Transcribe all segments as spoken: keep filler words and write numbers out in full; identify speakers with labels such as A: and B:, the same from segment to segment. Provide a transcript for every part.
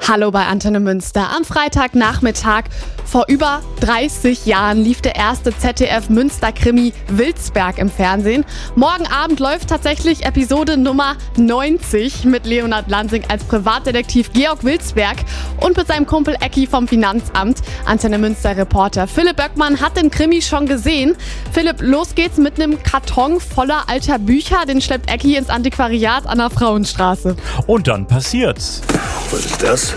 A: Hallo bei Antenne Münster. Am Freitagnachmittag vor über dreißig Jahren lief der erste Z D F-Münster-Krimi Wilsberg im Fernsehen. Morgen Abend läuft tatsächlich Episode Nummer neunzig mit Leonhard Lansing als Privatdetektiv Georg Wilsberg und mit seinem Kumpel Ecki vom Finanzamt. Antenne Münster-Reporter Philipp Böckmann hat den Krimi schon gesehen. Philipp, los geht's mit einem Karton voller alter Bücher. Den schleppt Ecki ins Antiquariat an der Frauenstraße.
B: Und dann passiert's.
C: Was ist das?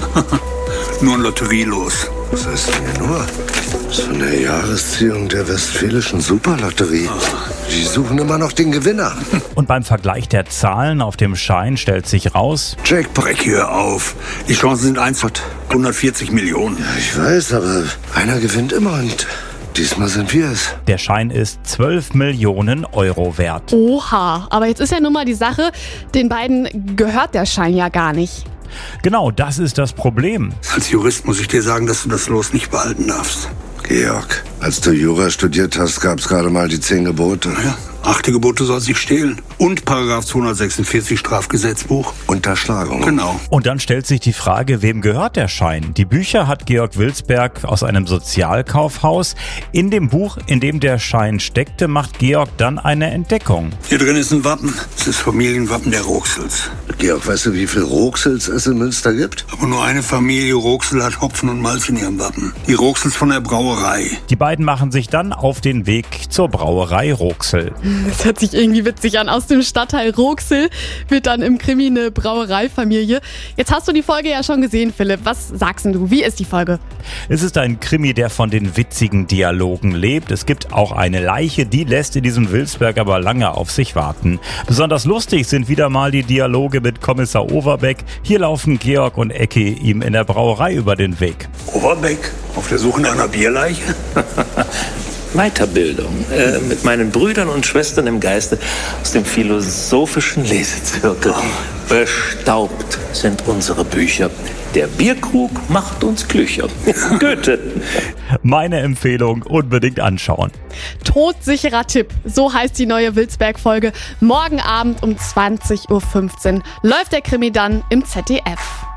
C: Nur ein Lotterielos.
D: Was heißt denn nur? Das ist von der Jahresziehung der Westfälischen Superlotterie. Die suchen immer noch den Gewinner.
B: Und beim Vergleich der Zahlen auf dem Schein stellt sich raus:
C: Jackpot, hör auf. Die Chancen sind eins von hundertvierzig Millionen.
D: Ja, ich weiß, aber einer gewinnt immer und diesmal sind wir es.
B: Der Schein ist zwölf Millionen Euro wert.
A: Oha, aber jetzt ist ja nun mal die Sache, den beiden gehört der Schein ja gar nicht.
B: Genau, das ist das Problem.
C: Als Jurist muss ich dir sagen, dass du das Los nicht behalten darfst.
D: Georg, als du Jura studiert hast, gab's gerade mal die zehn Gebote.
C: Ja, achte Gebote sollst nicht stehlen. Und Paragraph zweihundertsechsundvierzig Strafgesetzbuch.
D: Unterschlagung.
C: Genau.
B: Und dann stellt sich die Frage, wem gehört der Schein? Die Bücher hat Georg Wilsberg aus einem Sozialkaufhaus. In dem Buch, in dem der Schein steckte, macht Georg dann eine Entdeckung.
C: Hier drin ist ein Wappen. Das ist das Familienwappen der Roxels.
D: Georg, weißt du, wie viel Roxels es in Münster gibt?
C: Aber nur eine Familie Roxel hat Hopfen und Malz in ihrem Wappen. Die Roxels von der Brauerei.
B: Die beiden machen sich dann auf den Weg zur Brauerei Roxel.
A: Das hört sich irgendwie witzig an. Aus dem Stadtteil Roxel wird dann im Krimi eine Brauereifamilie. Jetzt hast du die Folge ja schon gesehen, Philipp. Was sagst denn du? Wie ist die Folge?
B: Es ist ein Krimi, der von den witzigen Dialogen lebt. Es gibt auch eine Leiche, die lässt in diesem Wilsberg aber lange auf sich warten. Besonders lustig sind wieder mal die Dialoge mit Kommissar Overbeck. Hier laufen Georg und Ecki ihm in der Brauerei über den Weg.
C: Overbeck? Auf der Suche nach einer Bierleiche?
E: Weiterbildung äh, mit meinen Brüdern und Schwestern im Geiste aus dem philosophischen Lesezirkel. Bestaubt sind unsere Bücher. Der Bierkrug macht uns klücher. Goethe.
B: Meine Empfehlung, unbedingt anschauen.
A: Todsicherer Tipp, so heißt die neue Wilsberg-Folge. Morgen Abend um zwanzig Uhr fünfzehn läuft der Krimi dann im Z D F.